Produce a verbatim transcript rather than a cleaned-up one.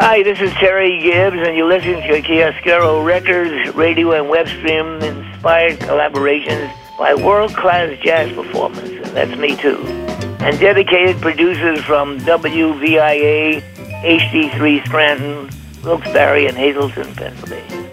Hi, this is Terry Gibbs, and you're listening to Chiaroscuro Records, radio and web stream inspired collaborations by world-class jazz performers. And that's me, too. And dedicated producers from W V I A, H D three Scranton, Wilkes-Barre, and Hazleton, Pennsylvania.